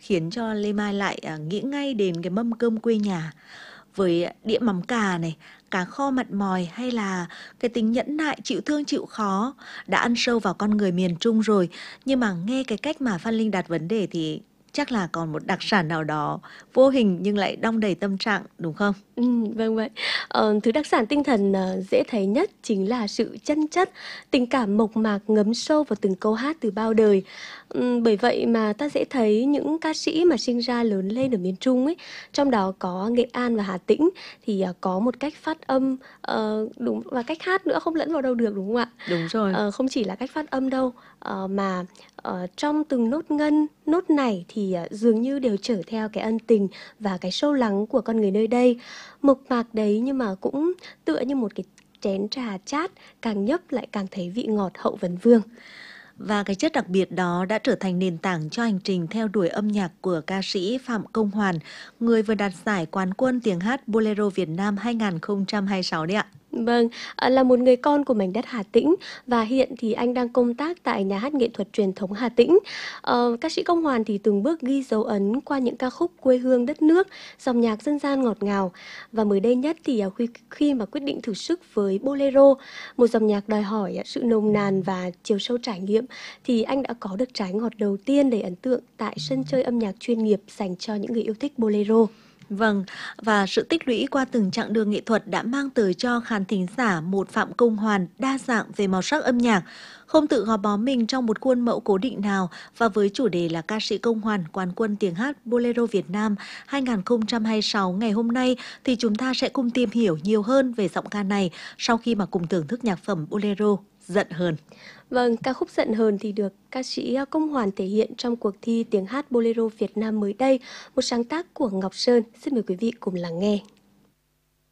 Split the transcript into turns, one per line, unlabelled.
khiến cho Lê Mai lại nghĩ ngay đến cái mâm cơm quê nhà với đĩa mắm cà này, cá kho mặn mòi, hay là cái tính nhẫn nại, chịu thương chịu khó đã ăn sâu vào con người miền Trung rồi. Nhưng mà nghe cái cách mà Phan Linh đặt vấn đề thì chắc là còn một đặc sản nào đó vô hình nhưng lại đong đầy tâm trạng, đúng không?
Vâng vậy. Thứ đặc sản tinh thần dễ thấy nhất chính là sự chân chất, tình cảm mộc mạc ngấm sâu vào từng câu hát từ bao đời. Bởi vậy mà ta dễ thấy những ca sĩ mà sinh ra lớn lên ở miền Trung ấy, trong đó có Nghệ An và Hà Tĩnh, thì có một cách phát âm đúng, và cách hát nữa không lẫn vào đâu được, đúng không ạ?
Đúng rồi.
Không chỉ là cách phát âm đâu, mà trong từng nốt ngân, nốt nảy thì dường như đều chở theo cái ân tình và cái sâu lắng của con người nơi đây. Mộc mạc đấy nhưng mà cũng tựa như một cái chén trà chát, càng nhấp lại càng thấy vị ngọt hậu vấn vương.
Và cái chất đặc biệt đó đã trở thành nền tảng cho hành trình theo đuổi âm nhạc của ca sĩ Phạm Công Hoàn, người vừa đạt giải quán quân tiếng hát Bolero Việt Nam 2026 đấy ạ.
Vâng, là một người con của mảnh đất Hà Tĩnh và hiện thì anh đang công tác tại Nhà hát nghệ thuật truyền thống Hà Tĩnh. Ca sĩ Công Hoàn thì từng bước ghi dấu ấn qua những ca khúc quê hương đất nước, dòng nhạc dân gian ngọt ngào. Và mới đây nhất thì khi mà quyết định thử sức với Bolero, một dòng nhạc đòi hỏi sự nồng nàn và chiều sâu trải nghiệm, thì anh đã có được trái ngọt đầu tiên đầy ấn tượng tại sân chơi âm nhạc chuyên nghiệp dành cho những người yêu thích Bolero.
Vâng, và sự tích lũy qua từng chặng đường nghệ thuật đã mang tới cho khán thính giả một Phạm Công Hoàn đa dạng về màu sắc âm nhạc, không tự gò bó mình trong một khuôn mẫu cố định nào. Và với chủ đề là ca sĩ Công Hoàn quán quân tiếng hát Bolero Việt Nam 2026 ngày hôm nay thì chúng ta sẽ cùng tìm hiểu nhiều hơn về giọng ca này sau khi mà cùng thưởng thức nhạc phẩm Bolero Giận Hờn.
Vâng, ca khúc Giận Hờn thì được ca sĩ Công Hoàn thể hiện trong cuộc thi tiếng hát Bolero Việt Nam mới đây, một sáng tác của Ngọc Sơn. Xin mời quý vị cùng lắng nghe.